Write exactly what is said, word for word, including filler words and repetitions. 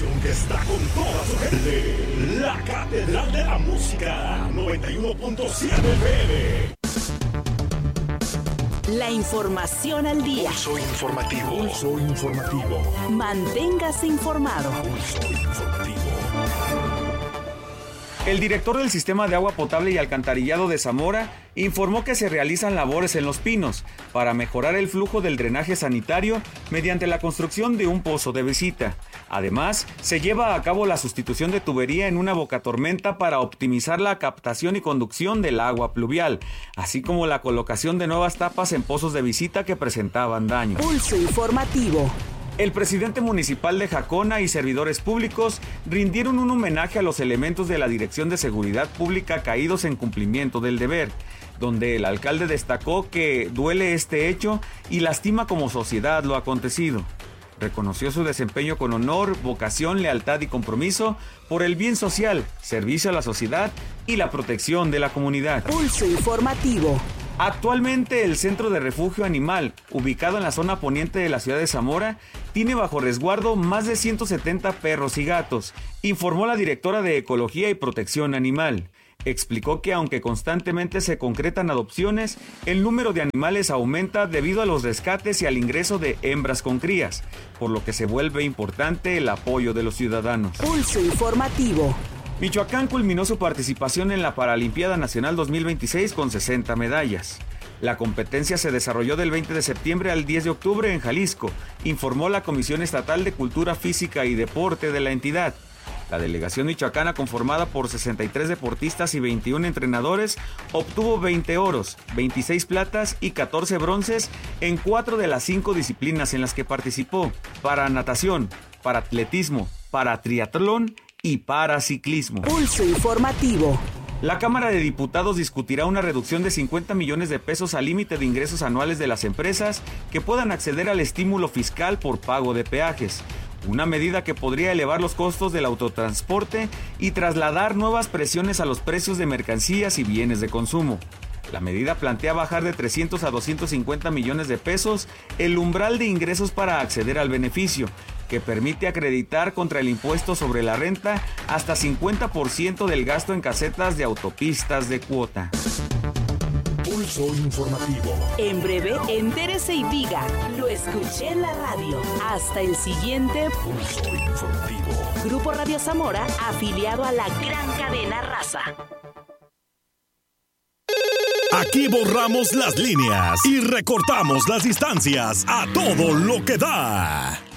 estación que está con toda su gente. La Catedral de la Música, noventa y uno punto siete F M. La información al día. Pulso informativo. Pulso informativo. Manténgase informado. Pulso informativo. El director del Sistema de Agua Potable y Alcantarillado de Zamora informó que se realizan labores en Los Pinos para mejorar el flujo del drenaje sanitario mediante la construcción de un pozo de visita. Además, se lleva a cabo la sustitución de tubería en una bocatormenta para optimizar la captación y conducción del agua pluvial, así como la colocación de nuevas tapas en pozos de visita que presentaban daño. Pulso informativo. El presidente municipal de Jacona y servidores públicos rindieron un homenaje a los elementos de la Dirección de Seguridad Pública caídos en cumplimiento del deber, donde el alcalde destacó que duele este hecho y lastima como sociedad lo acontecido. Reconoció su desempeño con honor, vocación, lealtad y compromiso por el bien social, servicio a la sociedad y la protección de la comunidad. Pulso informativo. Actualmente el Centro de Refugio Animal, ubicado en la zona poniente de la ciudad de Zamora, tiene bajo resguardo más de ciento setenta perros y gatos, informó la directora de Ecología y Protección Animal. Explicó que aunque constantemente se concretan adopciones, el número de animales aumenta debido a los rescates y al ingreso de hembras con crías, por lo que se vuelve importante el apoyo de los ciudadanos. Pulso informativo. Michoacán culminó su participación en la Paralimpiada Nacional dos mil veintiséis con sesenta medallas. La competencia se desarrolló del veinte de septiembre al diez de octubre en Jalisco, informó la Comisión Estatal de Cultura Física y Deporte de la entidad. La delegación michoacana, conformada por sesenta y tres deportistas y veintiún entrenadores, obtuvo veinte oros, veintiséis platas y catorce bronces en cuatro de las cinco disciplinas en las que participó: para natación, para atletismo, para triatlón y para ciclismo. Pulso informativo. La Cámara de Diputados discutirá una reducción de cincuenta millones de pesos al límite de ingresos anuales de las empresas que puedan acceder al estímulo fiscal por pago de peajes, una medida que podría elevar los costos del autotransporte y trasladar nuevas presiones a los precios de mercancías y bienes de consumo. La medida plantea bajar de trescientos a doscientos cincuenta millones de pesos el umbral de ingresos para acceder al beneficio, que permite acreditar contra el impuesto sobre la renta hasta cincuenta por ciento del gasto en casetas de autopistas de cuota. Pulso informativo. En breve, entérese y diga, lo escuché en la radio. Hasta el siguiente Pulso informativo. Grupo Radio Zamora, afiliado a la gran cadena Raza. Aquí borramos las líneas y recortamos las distancias a todo lo que da.